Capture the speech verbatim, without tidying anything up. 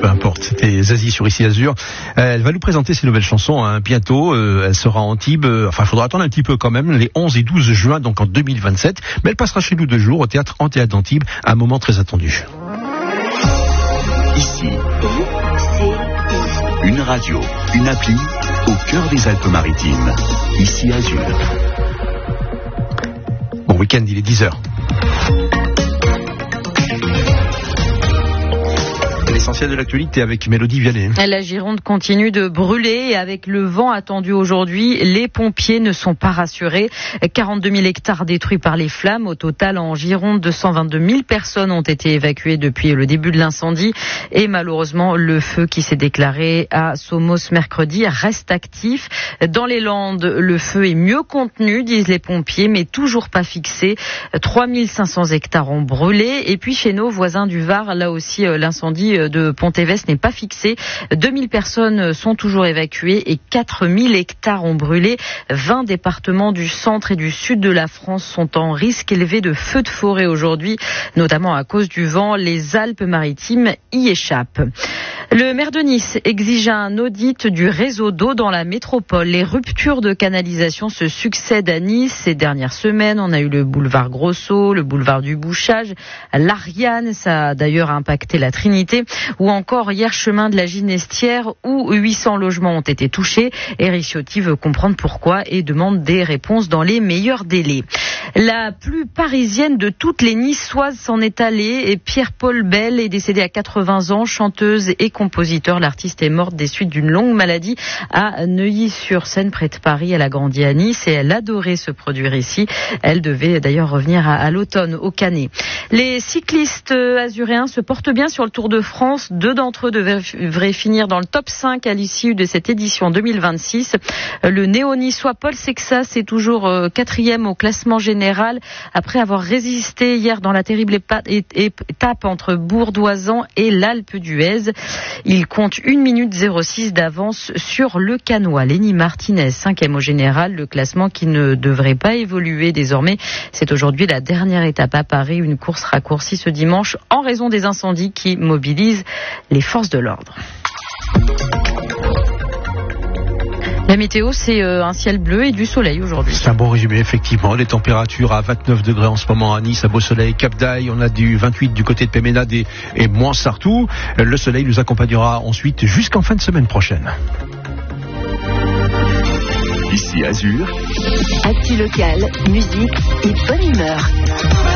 peu importe. C'était Zazie sur Ici Azur. Elle va nous présenter ses nouvelles chansons hein, bientôt. Euh, elle sera à Antibes. Euh, enfin, il faudra attendre un petit peu quand même, les onze et douze juin, donc en deux mille vingt-sept. Mais elle passera chez nous deux jours au théâtre Antéade d'Antibes, un moment très attendu. Ici, une radio, une appli au cœur des Alpes-Maritimes. Ici Azur. Bon week-end, il est dix heures. L'essentiel de l'actualité avec Mélodie Vianney. La Gironde continue de brûler et avec le vent attendu aujourd'hui, les pompiers ne sont pas rassurés. quarante-deux mille hectares détruits par les flammes. Au total, en Gironde, deux cent vingt-deux mille personnes ont été évacuées depuis le début de l'incendie. Et malheureusement, le feu qui s'est déclaré à Somos mercredi reste actif. Dans les Landes, le feu est mieux contenu, disent les pompiers, mais toujours pas fixé. trois mille cinq cents hectares ont brûlé. Et puis chez nos voisins du Var, là aussi, l'incendie de Pont-Évès n'est pas fixé. deux mille personnes sont toujours évacuées et quatre mille hectares ont brûlé. vingt départements du centre et du sud de la France sont en risque élevé de feux de forêt aujourd'hui, notamment à cause du vent. Les Alpes-Maritimes y échappent. Le maire de Nice exige un audit du réseau d'eau dans la métropole. Les ruptures de canalisation se succèdent à Nice ces dernières semaines. On a eu le boulevard Grosso, le boulevard du Bouchage, l'Ariane, ça a d'ailleurs impacté la Trinité, ou encore hier chemin de la Ginestière où huit cents logements ont été touchés. Éric Ciotti veut comprendre pourquoi et demande des réponses dans les meilleurs délais. La plus parisienne de toutes les Niçoises s'en est allée et Pierre-Paul Bell est décédé à quatre-vingts ans, chanteuse et compositeur. L'artiste est morte des suites d'une longue maladie à Neuilly-sur-Seine, près de Paris. Elle a grandi à Nice et elle adorait se produire ici. Elle devait d'ailleurs revenir à, à l'automne au Canet. Les cyclistes azuréens se portent bien sur le Tour de France. Deux d'entre eux devraient finir dans le top cinq à l'issue de cette édition deux mille vingt-six. Le néo-niçois Paul Sexas est toujours quatrième au classement général après avoir résisté hier dans la terrible étape entre Bourdoisan et l'Alpe d'Huez. Il compte une minute zéro six d'avance sur le Canois. Lenny Martinez, cinquième au général, le classement qui ne devrait pas évoluer désormais. C'est aujourd'hui la dernière étape à Paris, une course raccourcie ce dimanche en raison des incendies qui mobilisent les forces de l'ordre. La météo, c'est un ciel bleu et du soleil aujourd'hui. C'est un bon résumé, effectivement. Les températures à vingt-neuf degrés en ce moment à Nice, à Beau-Soleil, Cap d'Aille. On a du vingt-huit du côté de Péménade et, et Moinsartou. Le soleil nous accompagnera ensuite jusqu'en fin de semaine prochaine. Ici Azur. Actu local, musique et bonne humeur.